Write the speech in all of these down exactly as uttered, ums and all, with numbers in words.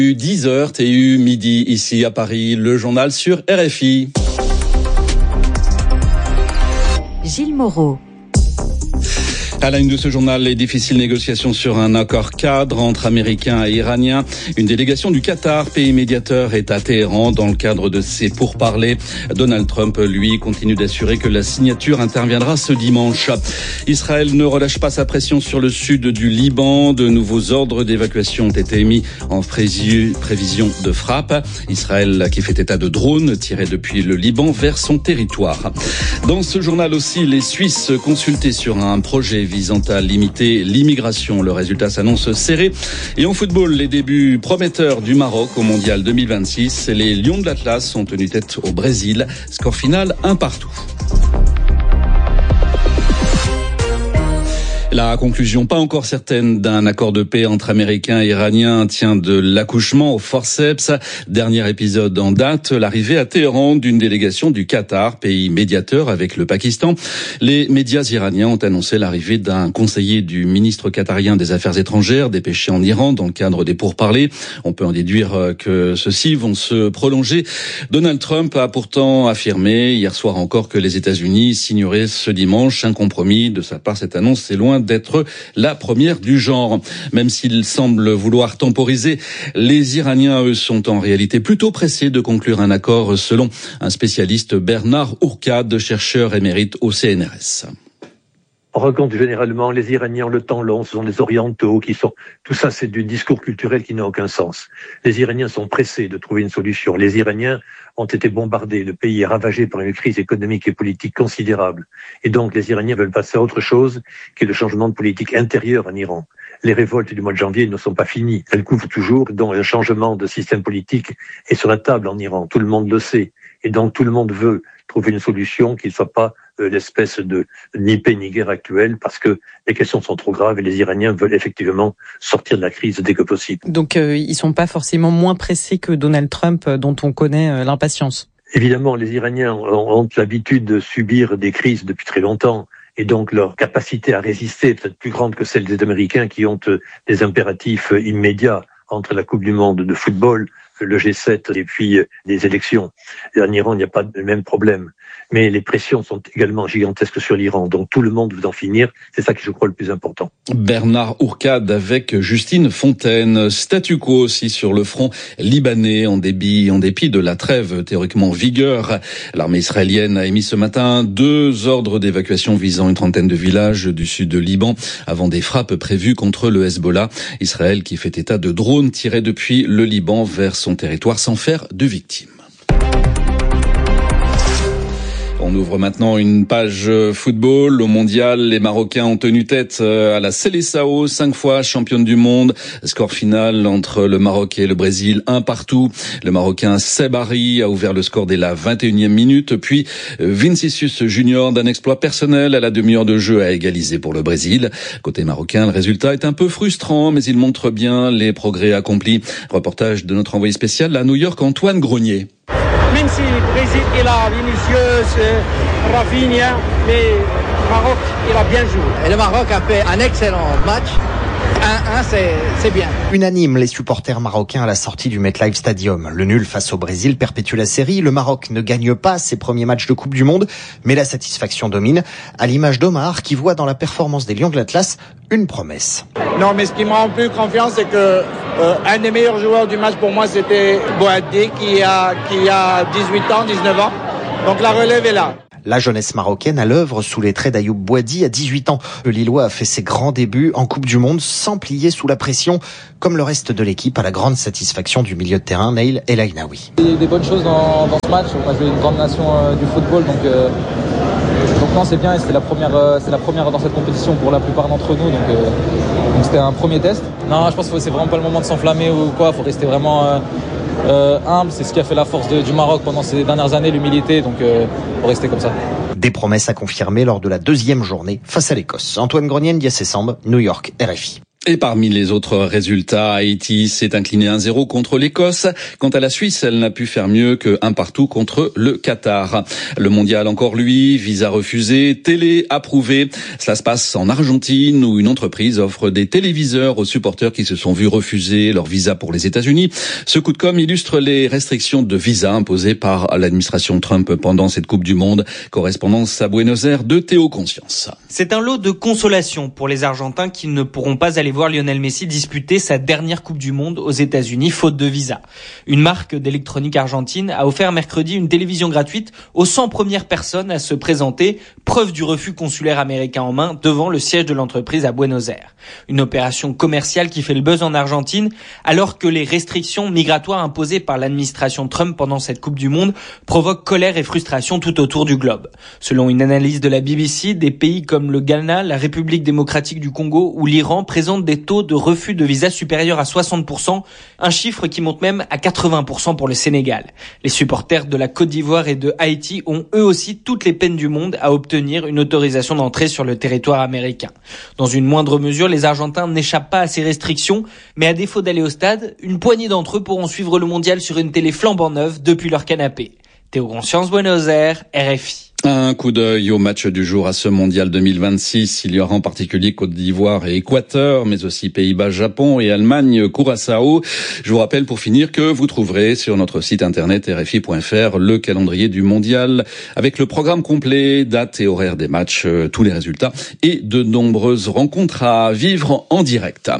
dix heures, T U midi ici à Paris, le journal sur R F I. Gilles Moreau. À la une de ce journal, les difficiles négociations sur un accord cadre entre Américains et Iraniens. Une délégation du Qatar, pays médiateur, est à Téhéran dans le cadre de ces pourparlers. Donald Trump, lui, continue d'assurer que la signature interviendra ce dimanche. Israël ne relâche pas sa pression sur le sud du Liban. De nouveaux ordres d'évacuation ont été émis en prévision de frappe. Israël qui fait état de drones tirés depuis le Liban vers son territoire. Dans ce journal aussi, les Suisses consultés sur un projet visant à limiter l'immigration. Le résultat s'annonce serré. Et en football, les débuts prometteurs du Maroc au Mondial deux mille vingt-six. Les Lions de l'Atlas ont tenu tête au Brésil. Score final un partout. La conclusion, pas encore certaine, d'un accord de paix entre Américains et Iraniens tient de l'accouchement au forceps. Dernier épisode en date, l'arrivée à Téhéran d'une délégation du Qatar, pays médiateur avec le Pakistan. Les médias iraniens ont annoncé l'arrivée d'un conseiller du ministre qatarien des Affaires étrangères dépêché en Iran dans le cadre des pourparlers. On peut en déduire que ceux-ci vont se prolonger. Donald Trump a pourtant affirmé hier soir encore que les États-Unis signeraient ce dimanche un compromis. De sa part, cette annonce est loin d'être la première du genre. Même s'il semble vouloir temporiser, les Iraniens, eux, sont en réalité plutôt pressés de conclure un accord, selon un spécialiste, Bernard Ourcade, chercheur émérite au C N R S. On raconte généralement les Iraniens ont le temps long, ce sont des orientaux qui sont... Tout ça, c'est du discours culturel qui n'a aucun sens. Les Iraniens sont pressés de trouver une solution. Les Iraniens ont été bombardés, le pays est ravagé par une crise économique et politique considérable. Et donc, les Iraniens veulent passer à autre chose, qui est le changement de politique intérieure en Iran. Les révoltes du mois de janvier ne sont pas finies. Elles couvrent toujours, donc un changement de système politique est sur la table en Iran. Tout le monde le sait. Et donc, tout le monde veut trouver une solution qui ne soit pas euh, l'espèce de ni paix ni guerre actuelle, parce que les questions sont trop graves et les Iraniens veulent effectivement sortir de la crise dès que possible. Donc, euh, ils sont pas forcément moins pressés que Donald Trump, euh, dont on connaît euh, l'impatience. Évidemment, les Iraniens ont, ont l'habitude de subir des crises depuis très longtemps. Et donc, leur capacité à résister est peut-être plus grande que celle des Américains qui ont euh, des impératifs euh, immédiats entre la Coupe du Monde de football, le G sept et puis les élections. Et en Iran, il n'y a pas le même problème. Mais les pressions sont également gigantesques sur l'Iran. Donc tout le monde veut en finir. C'est ça qui, je crois, le plus important. Bernard Ourcade avec Justine Fontaine. Statu quo aussi sur le front libanais en dépit, en dépit de la trêve théoriquement en vigueur. L'armée israélienne a émis ce matin deux ordres d'évacuation visant une trentaine de villages du sud de Liban avant des frappes prévues contre le Hezbollah. Israël qui fait état de drones tirés depuis le Liban vers son territoire sans faire de victimes. On ouvre maintenant une page football. Au mondial, les Marocains ont tenu tête à la Seleção, cinq fois championne du monde. Score final entre le Maroc et le Brésil, un partout. Le Marocain Seb Harry a ouvert le score dès la vingt et unième minute. Puis Vinicius Junior, d'un exploit personnel à la demi-heure de jeu, a égalisé pour le Brésil. Côté marocain, le résultat est un peu frustrant, mais il montre bien les progrès accomplis. Reportage de notre envoyé spécial à New York, Antoine Grenier. Même si le Brésil, il a Vinicius, Rafinha, mais le Maroc, il a bien joué. Et le Maroc a fait un excellent match. un un, c'est, c'est bien. Unanime, les supporters marocains à la sortie du MetLife Stadium. Le nul face au Brésil perpétue la série. Le Maroc ne gagne pas ses premiers matchs de Coupe du Monde, mais la satisfaction domine, à l'image d'Omar, qui voit dans la performance des Lions de l'Atlas une promesse. Non, mais ce qui me rend plus confiance, c'est que euh, un des meilleurs joueurs du match pour moi, c'était Boadé, qui a, qui a dix-huit ans, dix-neuf ans. Donc la relève est là. La jeunesse marocaine à l'œuvre sous les traits d'Ayoub Boadi à dix-huit ans. Le Lillois a fait ses grands débuts en Coupe du Monde sans plier sous la pression, comme le reste de l'équipe, à la grande satisfaction du milieu de terrain Naïl El Ainaoui. Il y a des bonnes choses dans, dans ce match. On a joué une grande nation euh, du football, donc, euh, donc non, c'est bien. Et c'est la première, euh, c'est la première dans cette compétition pour la plupart d'entre nous, donc, euh, donc c'était un premier test. Non, je pense que c'est vraiment pas le moment de s'enflammer ou quoi. Il faut rester vraiment euh, euh, humble. C'est ce qui a fait la force de, du Maroc pendant ces dernières années, l'humilité. Donc euh, faut rester comme ça. Des promesses à confirmer lors de la deuxième journée face à l'Écosse. Antoine Grenier, Ndiassé Samb, New York, R F I. Et parmi les autres résultats, Haïti s'est incliné un zéro contre l'Écosse. Quant à la Suisse, elle n'a pu faire mieux que un partout contre le Qatar. Le mondial encore lui, visa refusé, télé approuvé. Cela se passe en Argentine où une entreprise offre des téléviseurs aux supporters qui se sont vus refuser leur visa pour les États-Unis. Ce coup de com' illustre les restrictions de visa imposées par l'administration Trump pendant cette Coupe du Monde. Correspondance à Buenos Aires de Théo Conscience. C'est un lot de consolation pour les Argentins qui ne pourront pas aller voir Lionel Messi disputer sa dernière Coupe du Monde aux États-Unis faute de visa. Une marque d'électronique argentine a offert mercredi une télévision gratuite aux cent premières personnes à se présenter, preuve du refus consulaire américain en main devant le siège de l'entreprise à Buenos Aires. Une opération commerciale qui fait le buzz en Argentine alors que les restrictions migratoires imposées par l'administration Trump pendant cette Coupe du Monde provoquent colère et frustration tout autour du globe. Selon une analyse de la B B C, des pays comme le Ghana, la République démocratique du Congo ou l'Iran présentent des taux de refus de visa supérieurs à soixante pour cent, un chiffre qui monte même à quatre-vingts pour cent pour le Sénégal. Les supporters de la Côte d'Ivoire et de Haïti ont eux aussi toutes les peines du monde à obtenir une autorisation d'entrée sur le territoire américain. Dans une moindre mesure, les Argentins n'échappent pas à ces restrictions, mais à défaut d'aller au stade, une poignée d'entre eux pourront suivre le mondial sur une télé flambant neuve depuis leur canapé. Théo Conscience, Buenos Aires, R F I. Un coup d'œil au match du jour à ce mondial deux mille vingt-six. Il y aura en particulier Côte d'Ivoire et Équateur, mais aussi Pays-Bas, Japon et Allemagne, Curaçao. Je vous rappelle pour finir que vous trouverez sur notre site internet R F I point F R le calendrier du mondial avec le programme complet, date et horaire des matchs, tous les résultats et de nombreuses rencontres à vivre en direct.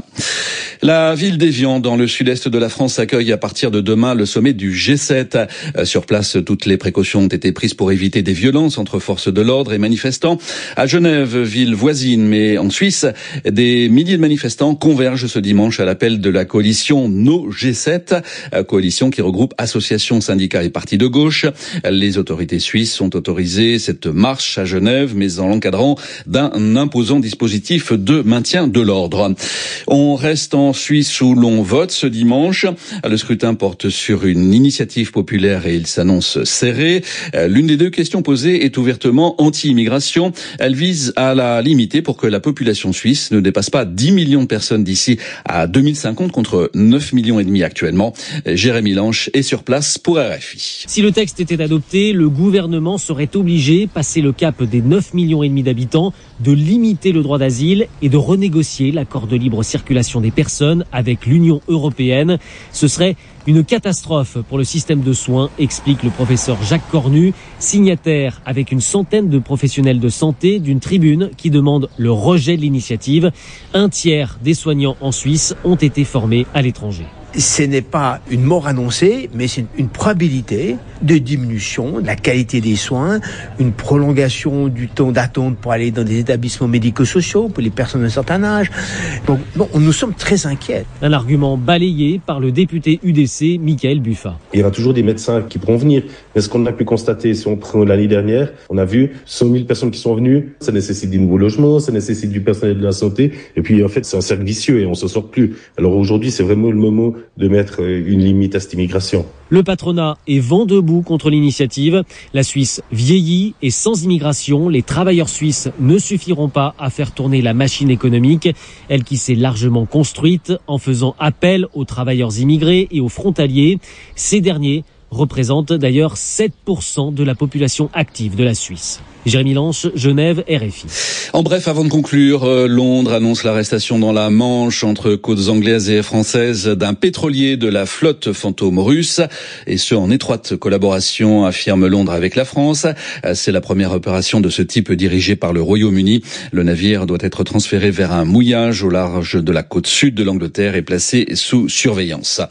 La ville d'Évian, dans le sud-est de la France, accueille à partir de demain le sommet du G sept. Sur place, toutes les précautions ont été prises pour éviter des violences entre forces de l'ordre et manifestants. À Genève, ville voisine, mais en Suisse, des milliers de manifestants convergent ce dimanche à l'appel de la coalition No G sept, coalition qui regroupe associations, syndicats et partis de gauche. Les autorités suisses ont autorisé cette marche à Genève, mais en l'encadrant d'un imposant dispositif de maintien de l'ordre. On reste en Suisse où l'on vote ce dimanche. Le scrutin porte sur une initiative populaire et il s'annonce serré. L'une des deux questions posées est ouvertement anti-immigration. Elle vise à la limiter pour que la population suisse ne dépasse pas dix millions de personnes d'ici à deux mille cinquante contre neuf millions et demi actuellement. Jérémy Lanche est sur place pour R F I. Si le texte était adopté, le gouvernement serait obligé, passé le cap des neuf millions et demi d'habitants, de limiter le droit d'asile et de renégocier l'accord de libre circulation des personnes avec l'Union européenne. Ce serait une catastrophe pour le système de soins, explique le professeur Jacques Cornu, signataire avec une centaine de professionnels de santé d'une tribune qui demande le rejet de l'initiative. Un tiers des soignants en Suisse ont été formés à l'étranger. Ce n'est pas une mort annoncée, mais c'est une probabilité de diminution de la qualité des soins, une prolongation du temps d'attente pour aller dans des établissements médico-sociaux pour les personnes d'un certain âge. Donc, bon, nous sommes très inquiets. Un argument balayé par le député U D C, Michael Buffa. Il y aura toujours des médecins qui pourront venir. Mais ce qu'on a pu constater, si on prend l'année dernière, on a vu cent mille personnes qui sont venues. Ça nécessite des nouveaux logements, ça nécessite du personnel de la santé. Et puis, en fait, c'est un cercle vicieux et on s'en sort plus. Alors aujourd'hui, c'est vraiment le moment de mettre une limite à cette immigration. Le patronat est vent debout contre l'initiative. La Suisse vieillit et sans immigration, les travailleurs suisses ne suffiront pas à faire tourner la machine économique, elle qui s'est largement construite en faisant appel aux travailleurs immigrés et aux frontaliers. Ces derniers représentent d'ailleurs sept pour cent de la population active de la Suisse. Jérémy Lanche, Genève, R F I. En bref, avant de conclure, Londres annonce l'arrestation dans la Manche entre côtes anglaises et françaises d'un pétrolier de la flotte fantôme russe, et ce en étroite collaboration, affirme Londres, avec la France. C'est la première opération de ce type dirigée par le Royaume-Uni. Le navire doit être transféré vers un mouillage au large de la côte sud de l'Angleterre et placé sous surveillance.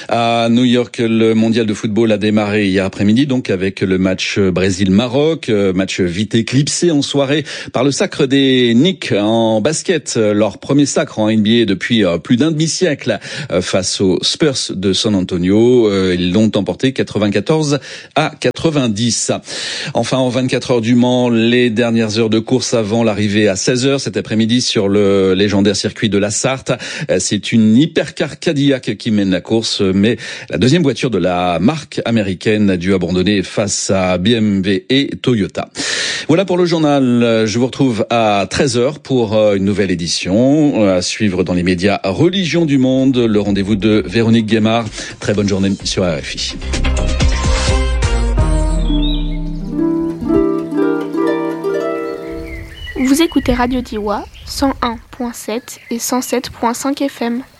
À New York, le mondial de football a démarré hier après-midi, donc avec le match Brésil-Maroc, match vite éclipsé en soirée par le sacre des Knicks en basket, leur premier sacre en N B A depuis plus d'un demi-siècle face aux Spurs de San Antonio. Ils l'ont emporté quatre-vingt-quatorze à quatre-vingt-dix. Enfin, en vingt-quatre heures du Mans, les dernières heures de course avant l'arrivée à seize heures cet après-midi sur le légendaire circuit de la Sarthe. C'est une hypercar Cadillac qui mène la course, mais la deuxième voiture de la marque américaine a dû abandonner face à B M W et Toyota. Voilà pour le journal. Je vous retrouve à treize heures pour une nouvelle édition. À suivre dans les médias Religion du Monde, le rendez-vous de Véronique Guémard. Très bonne journée sur R F I. Vous écoutez Radio Diois, cent un virgule sept et cent sept virgule cinq F M.